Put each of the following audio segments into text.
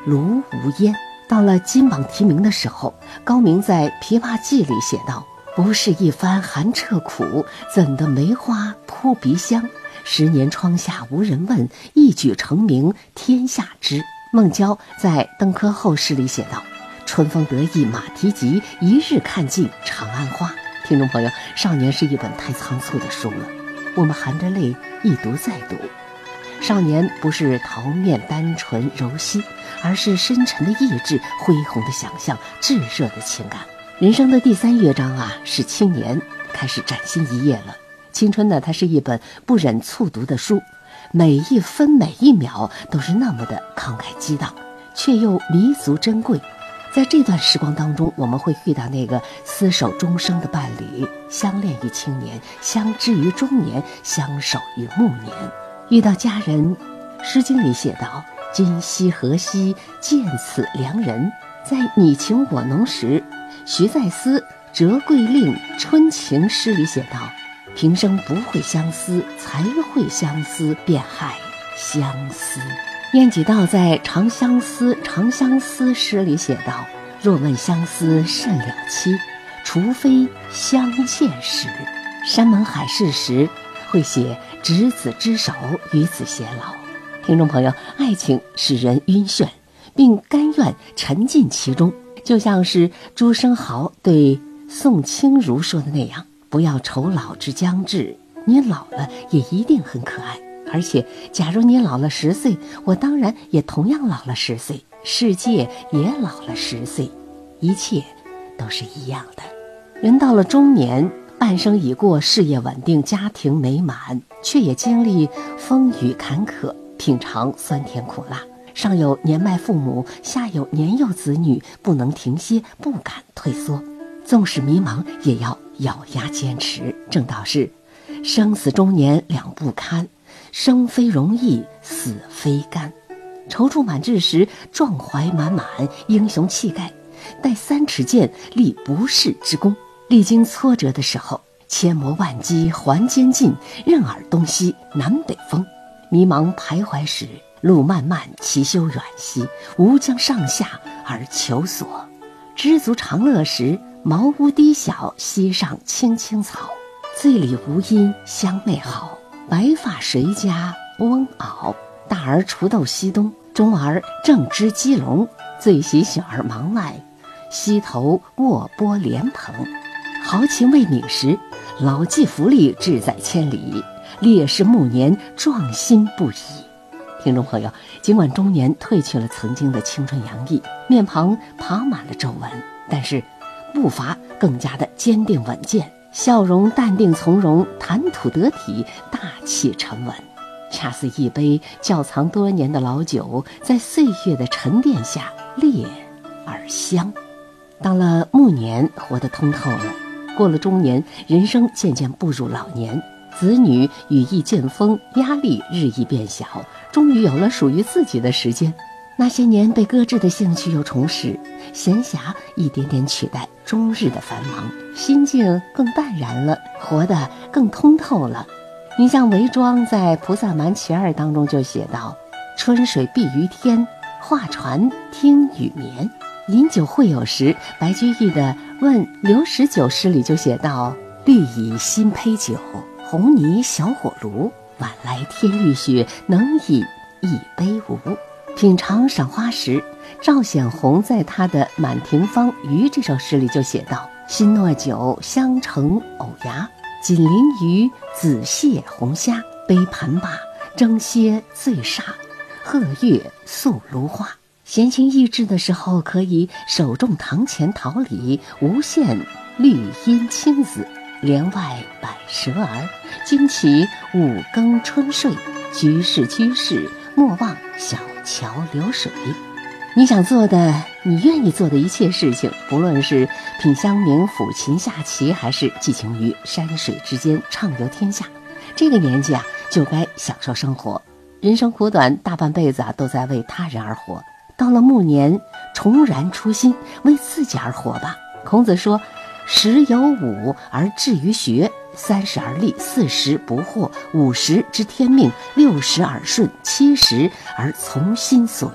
炉无烟。到了金榜题名的时候，高明在《琵琶记》里写道：不是一番寒彻骨，怎的梅花扑鼻香？10年窗下无人问，一举成名天下知。孟郊在《登科后诗》里写道：春风得意马蹄疾，一日看尽长安花。听众朋友，少年是一本太仓促的书了，我们含着泪一读再读。少年不是桃面单纯柔细，而是深沉的意志、恢宏的想象、炙热的情感。人生的第3乐章啊，是青年，开始崭新一页了。青春呢，它是一本不忍卒读的书，每一分每一秒都是那么的慷慨激荡，却又弥足珍贵。在这段时光当中，我们会遇到那个厮守终生的伴侣，相恋于青年，相知于中年，相守于暮年。遇到佳人，《诗经》里写道：今夕何夕，见此良人。在你情我浓时，徐再思《折桂令·春情》诗里写道：平生不会相思，才会相思，便害相思。晏几道在《长相思》诗里写道：若问相思甚了期，除非相见时。山盟海誓时会写执子之手，与子偕老。听众朋友，爱情使人晕眩，并甘愿沉浸其中，就像是朱生豪对宋清如说的那样：不要愁老之将至，你老了也一定很可爱。而且假如你老了10岁，我当然也同样老了10岁，世界也老了10岁，一切都是一样的。人到了中年，半生已过，事业稳定，家庭美满，却也经历风雨坎坷，品尝酸甜苦辣。上有年迈父母，下有年幼子女，不能停歇，不敢退缩。纵使迷茫，也要咬牙坚持。正道是：生死中年两不堪，生非容易，死非甘。踌躇满志时，壮怀满满，英雄气概，带3尺剑，立不世之功。历经挫折的时候，千磨万击还坚劲，任尔东西南北风。迷茫徘徊时，路漫漫其修远兮，吾将上下而求索。知足常乐时，茅屋低小，溪上青青草。醉里吴音相媚好，白发谁家翁媪。大儿锄豆溪东，中儿正织鸡笼。最喜小儿忙外，溪头卧剥莲蓬。豪情未泯时，老骥伏枥，志在千里。烈士暮年，壮心不已。听众朋友，尽管中年褪去了曾经的青春洋溢，面庞爬满了皱纹，但是步伐更加的坚定稳健，笑容淡定从容，谈吐得体，大气沉稳，恰似一杯窖藏多年的老酒，在岁月的沉淀下烈而香。到了暮年，活得通透了，过了中年，人生渐渐步入老年，子女羽翼渐丰，压力日益变小，终于有了属于自己的时间。那些年被搁置的兴趣又重拾，闲暇一点点取代终日的繁忙，心境更淡然了，活得更通透了。你像韦庄在《菩萨蛮其二》当中就写道：春水碧于天，画船听雨眠。饮酒会友时，白居易的《问刘十九》诗里就写道：绿蚁新醅酒，红泥小火炉。晚来天欲雪，能以一杯无。品尝赏花时，赵显宏在他的《满庭芳鱼》这首诗里就写道：新糯酒，香橙藕芽，锦鳞鱼，紫蟹红虾。杯盘罢，蒸歇醉煞，鹤月宿芦花。闲情逸致的时候，可以手种堂前桃李，无限绿阴青子。帘外摆蛇儿，惊起五更春睡。居士居士，莫忘小桥流水。你想做的，你愿意做的一切事情，不论是品香茗、抚琴下棋，还是寄情于山水之间，畅游天下，这个年纪啊，就该享受生活。人生苦短，大半辈子啊，都在为他人而活。到了暮年，重燃初心，为自己而活吧。孔子说：10有5而志于学，30而立，40不惑，50知天命，60耳顺，70而从心所欲。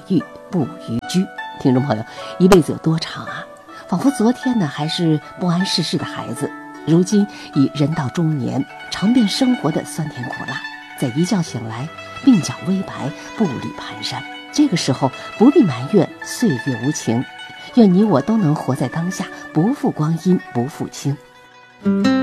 不逾矩。听众朋友，一辈子有多长啊？仿佛昨天呢还是不谙世事的孩子，如今已人到中年，尝遍生活的酸甜苦辣，在一觉醒来，鬓角微白，步履蹒跚。这个时候不必埋怨岁月无情，愿你我都能活在当下，不负光阴，不负卿。